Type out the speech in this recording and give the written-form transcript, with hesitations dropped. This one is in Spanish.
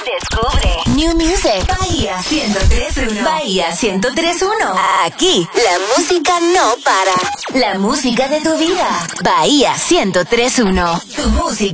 Descubre New Music Bahía 103.1. Bahía 103.1. Aquí la música no para. La música de tu vida. Bahía 103.1. Tu música.